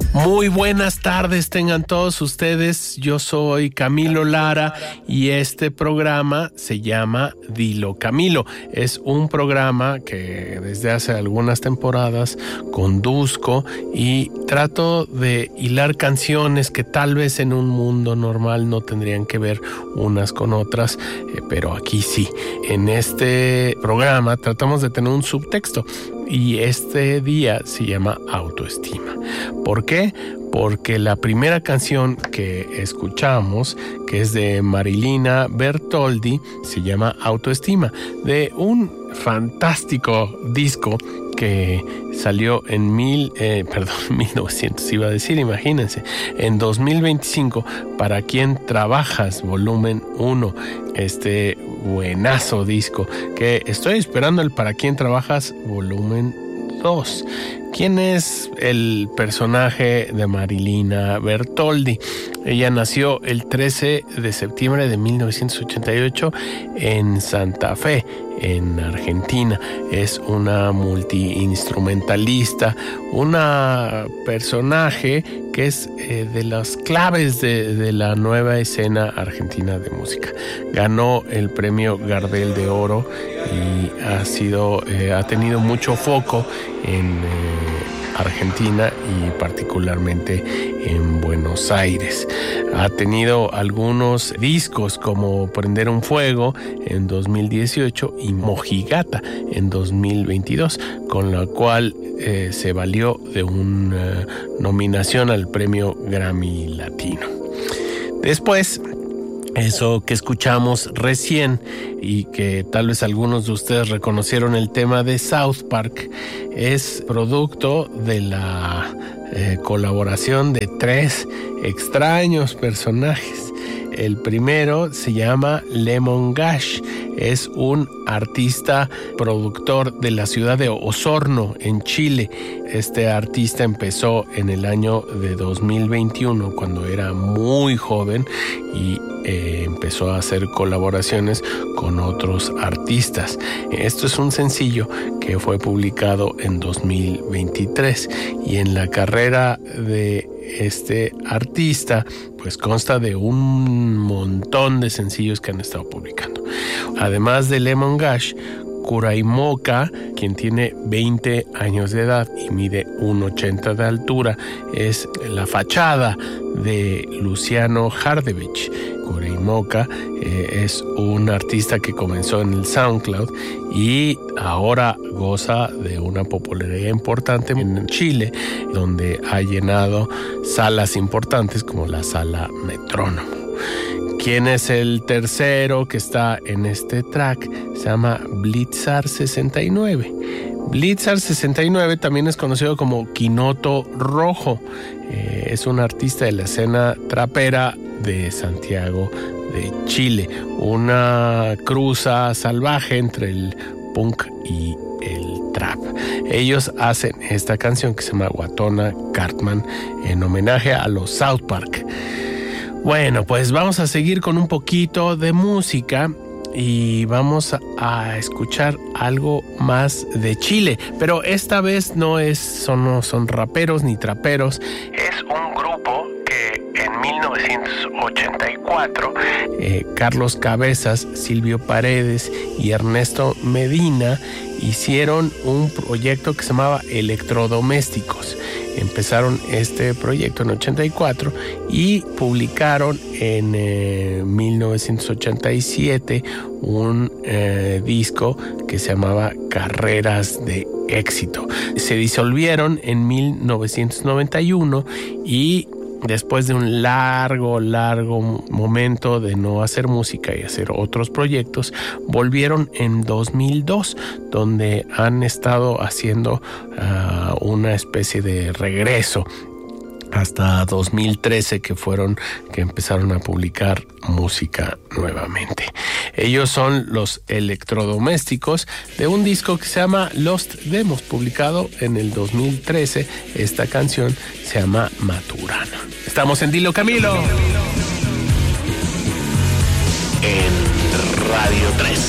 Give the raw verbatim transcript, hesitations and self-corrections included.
Muy buenas tardes tengan todos ustedes, yo soy Camilo Lara y este programa se llama Dilo Camilo. Es un programa que desde hace algunas temporadas conduzco y trato de hilar canciones que tal vez en un mundo normal no tendrían que ver unas con otras, eh, pero aquí sí. En este programa tratamos de tener un subtexto y este día se llama autoestima. ¿Por qué? Porque la primera canción que escuchamos, que es de Marilina Bertoldi, se llama Autoestima, de un fantástico disco que salió en mil, eh, perdón, mil novecientos iba a decir, imagínense, en dos mil veinticinco, Para Quién Trabajas, volumen uno, este buenazo disco, que estoy esperando el Para Quién Trabajas, volumen dos. ¿Quién es el personaje de Marilina Bertoldi? Ella nació el trece de septiembre de mil novecientos ochenta y ocho en Santa Fe, en Argentina. Es una multiinstrumentalista, una personaje que es eh, de las claves de, de la nueva escena argentina de música. Ganó el premio Gardel de Oro y ha sido, eh, ha tenido mucho foco en eh, Argentina y particularmente en Buenos Aires. Ha tenido algunos discos como Prender un Fuego en dos mil dieciocho y Mojigata en dos mil veintidós, con la cual eh, se valió de una nominación al premio Grammy Latino. Después, eso que escuchamos recién y que tal vez algunos de ustedes reconocieron el tema de South Park, es producto de la eh, colaboración de tres extraños personajes. El primero se llama Lemon Gash, es un artista productor de la ciudad de Osorno, en Chile. Este artista empezó en el año de dos mil veintiuno, cuando era muy joven, y eh, empezó a hacer colaboraciones con otros artistas. Esto es un sencillo que fue publicado en dos mil veintitrés, y en la carrera de este artista pues consta de un montón de sencillos que han estado publicando. Además de Lemon Gash, Kuraimoka, quien tiene veinte años de edad y mide uno ochenta de altura, es la fachada de Luciano Hardevich. Kuraimoka eh, es un artista que comenzó en el SoundCloud y ahora goza de una popularidad importante en Chile, donde ha llenado salas importantes como la Sala Metrónomo. ¿Quién es el tercero que está en este track? Se llama Blitzar sesenta y nueve. Blitzar sesenta y nueve también es conocido como Quinoto Rojo. Eh, es un artista de la escena trapera de Santiago de Chile. Una cruza salvaje entre el punk y el trap. Ellos hacen esta canción que se llama Guatona Cartman en homenaje a los South Park. Bueno, pues vamos a seguir con un poquito de música y vamos a, a escuchar algo más de Chile, pero esta vez no es son, no son raperos ni traperos, es un grupo que en mil novecientos ochenta y cuatro eh, Carlos Cabezas, Silvio Paredes y Ernesto Medina hicieron un proyecto que se llamaba Electrodomésticos. Empezaron este proyecto en ochenta y cuatro y publicaron en eh, mil novecientos ochenta y siete un eh, disco que se llamaba Carreras de Éxito. Se disolvieron en mil novecientos noventa y uno y después de un largo, largo momento de no hacer música y hacer otros proyectos, volvieron en dos mil dos, donde han estado haciendo uh, una especie de regreso hasta dos mil trece, que fueron que empezaron a publicar música nuevamente. Ellos son los Electrodomésticos, de un disco que se llama Lost Demos, publicado en el dos mil trece. Esta canción se llama Maturana. Estamos en Dilo Camilo en Radio tres.